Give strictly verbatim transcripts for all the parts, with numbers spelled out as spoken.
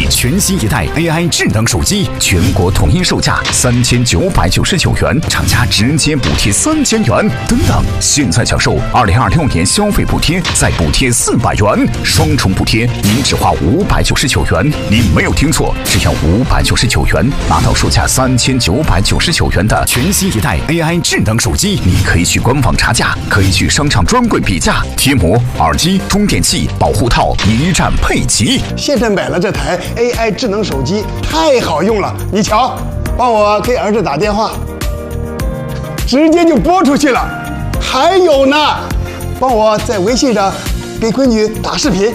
全新一代 A I 智能手机，全国统一售价三千九百九十九元，厂家直接补贴三千元。等等，现在享受二零二六年消费补贴，再补贴四百元，双重补贴，您只花五百九十九元。您没有听错，只要五百九十九元，拿到售价三千九百九十九元的全新一代 A I 智能手机。你可以去官网查价，可以去商场专柜比价，贴膜、耳机、充电器、保护套一站配齐。 现在买了这台 A I 智能手机，太好用了。你瞧，帮我给儿子打电话，直接就拨出去了。还有呢，帮我在微信上给闺女打视频。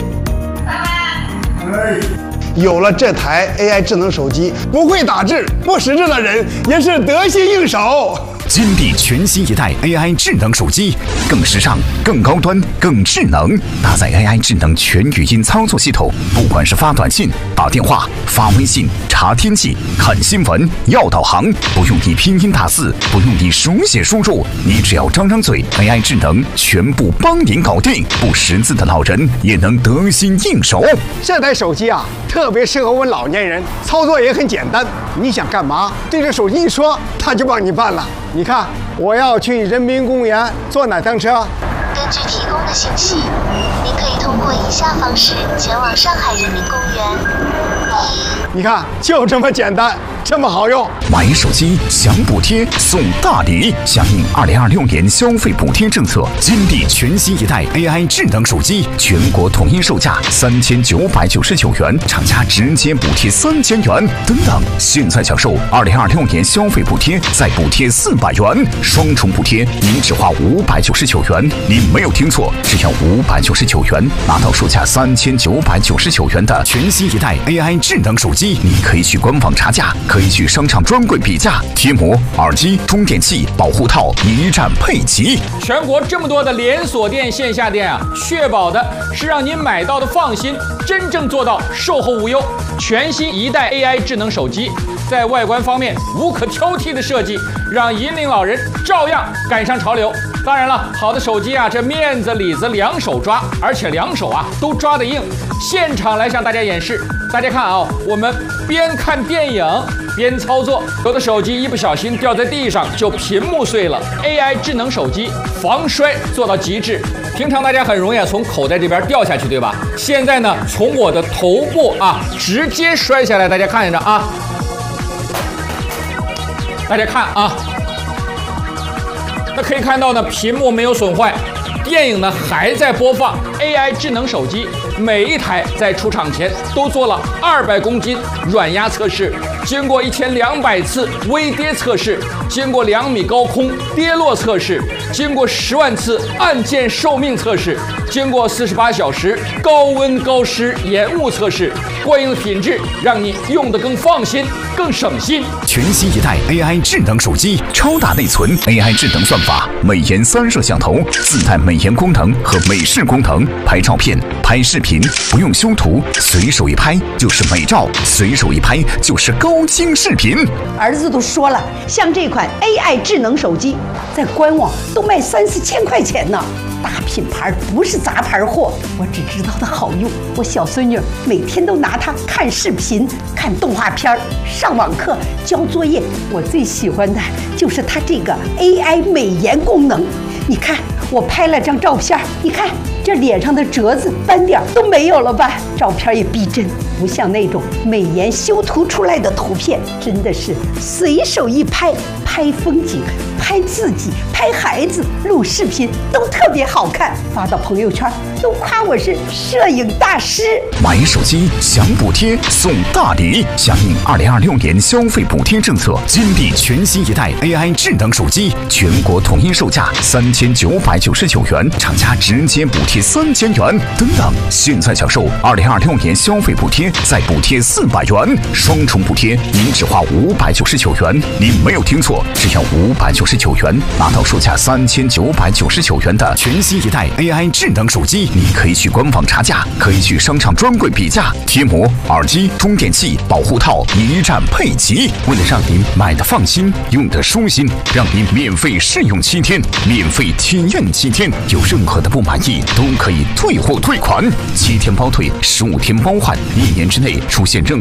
有了这台 A I 智能手机，不会打字、不识字的人也是得心应手。 金地全新一代 A I 智能手机，更时尚、更高端、更智能，搭载 A I 智能全语音操作系统，不管是发短信、打电话、发微信、查天气、看新闻、要导航，不用你拼音打字，不用你手写输入，你只要张张嘴 ，A I 智能全部帮您搞定。不识字的老人也能得心应手。 这台手机啊，特别适合我们老年人，操作也很简单。你想干嘛，对着手机一说，它就帮你办了。你看，我要去人民公园坐哪趟车？ 根据提供的信息，您可以通过以下方式前往上海人民公园。一， 你看，就这么简单，这么好用。 买手机享补贴送大礼，响应二零二六年消费补贴政策，金地全新一代 A I 智能手机，全国统一售价三千九百九十九元，厂家直接补贴三千元。等等，现在享受二零二六年消费补贴，再补贴四百元，双重补贴，您只花五百九十九元。您没有听错，只要五百九十九元，拿到售价三千九百九十九元的全新一代 A I 智能手机。你可以去官网查价，可以去商场专柜比价，贴膜、耳机、充电器、保护套一站配齐。 全国这么多的连锁店、线下店啊，确保的是让您买到的放心，真正做到售后无忧。全新一代 A I 智能手机，在外观方面无可挑剔的设计，让银龄老人照样赶上潮流。当然了，好的手机啊，这面子里子两手抓，而且两手啊都抓得硬。现场来向大家演示，大家看啊，我们边看电影边操作，有的手机一不小心掉在地上就屏幕碎了。A I 智能手机防摔做到极致。平常大家很容易从口袋这边掉下去，对吧？现在呢，从我的头部啊直接摔下来，大家看着啊，大家看啊。那可以看到呢，屏幕没有损坏，电影呢还在播放。A I 智能手机每一台在出厂前都做了二百公斤软压测试，经过一千两百次微跌测试，经过两米高空跌落测试，经过十万次按键寿命测试，经过四十八小时高温高湿延误测试，过硬的品质让你用得更放心、更省心。 全新一代 A I 智能手机，超大内存 A I 智能算法，美颜三摄像头，自带美颜功能和美视功能，拍照片、拍视频不用修图，随手一拍就是美照，随手一拍就是高清视频。 儿子都说了，像这款 A I 智能手机，在官网都卖三四千块钱呢。大品牌不是杂牌货，我只知道它好用。我小孙女每天都拿它看视频、看动画片、上网课、交作业。我最喜欢的就是它这个 A I 美颜功能。你看，我拍了张照片，你看这脸上的褶子、斑点都没有了吧？照片也逼真，不像那种美颜修图出来的图片，真的是随手一拍，拍风景、拍自己、拍孩子、录视频都特别好看，发到朋友圈都夸我是摄影大师。 买手机享补贴送大礼，响应二零二六年消费补贴政策，金地全新一代 A I 智能手机，全国统一售价三千九百九十九元，厂家直接补贴三千元。等等，现在享受二零二六年消费补贴，再补贴四百元，双重补贴，您只花五百九十九元。您没有听错，只要五百九十九元，拿到售价三千九百九十九元的全新一代 A I 智能手机。你可以去官网查价，可以去商场专柜比价，贴膜、耳机、充电器、保护套一站配齐。为了让您买的放心，用的舒心，让您免费试用七天，免费体验七天，有任何的不满意都可以退货退款，七天包退，十五天包换，一年之内出现任